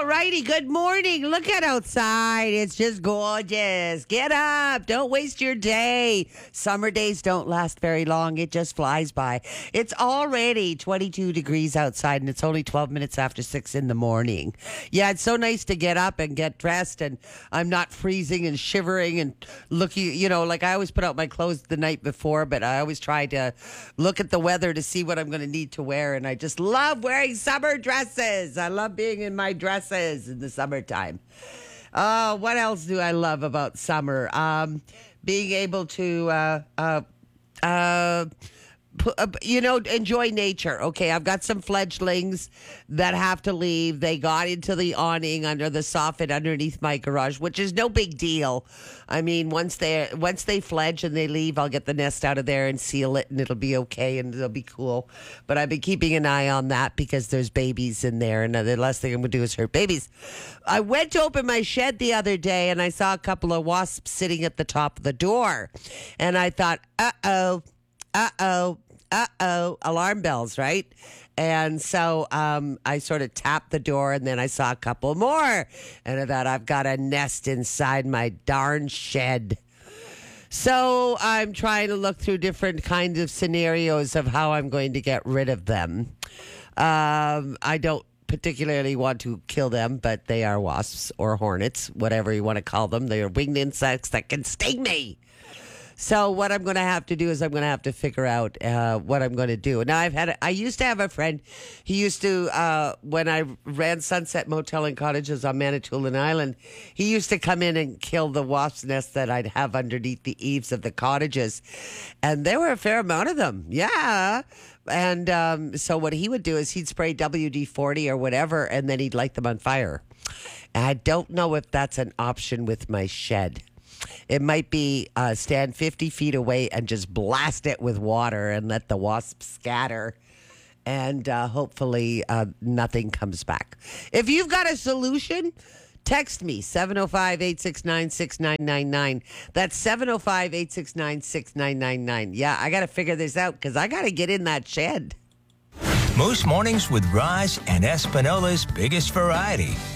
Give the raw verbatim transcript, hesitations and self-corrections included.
righty. Good morning. Look at outside. It's just gorgeous. Get up. Don't waste your day. Summer days don't last very long. It just flies by. It's already twenty-two degrees outside, and it's only twelve minutes after six in the morning. Yeah, it's so nice to get up and get dressed, and I'm not freezing and shivering and looking, you know, like I always put out my clothes the night before, but I always try to look at the weather to see what I'm going to need to wear, and I just love wearing summer dresses. I love being in my dresses in the summertime. Uh, what else do I love about summer? Um, being able to, uh, uh, uh, you know, enjoy nature. Okay, I've got some fledglings that have to leave. They got into the awning under the soffit underneath my garage, which is no big deal. I mean, once they once they fledge and they leave, I'll get the nest out of there and seal it, and it'll be okay, and it'll be cool. But I've been keeping an eye on that because there's babies in there, and the last thing I'm going to do is hurt babies. I went to open my shed the other day, and I saw a couple of wasps sitting at the top of the door, and I thought, uh-oh, uh-oh. Uh-oh, alarm bells, right? And so um, I sort of tapped the door, and then I saw a couple more. And I thought, I've got a nest inside my darn shed. So I'm trying to look through different kinds of scenarios of how I'm going to get rid of them. Um, I don't particularly want to kill them, but they are wasps or hornets, whatever you want to call them. They are winged insects that can sting me. So what I'm going to have to do is I'm going to have to figure out uh, what I'm going to do. Now, I've had, a, I used to have a friend. He used to, uh, when I ran Sunset Motel and Cottages on Manitoulin Island, he used to come in and kill the wasp nests that I'd have underneath the eaves of the cottages. And there were a fair amount of them. Yeah. And um, so what he would do is he'd spray W D forty or whatever, and then he'd light them on fire. And I don't know if that's an option with my shed. It might be uh, stand fifty feet away and just blast it with water and let the wasps scatter. And uh, hopefully uh, nothing comes back. If you've got a solution, text me, seven oh five, eight six nine, six nine nine nine. That's seven oh five, eight six nine, six nine nine nine. Yeah, I got to figure this out because I got to get in that shed. Moose Mornings with Roz and Espinola's biggest variety.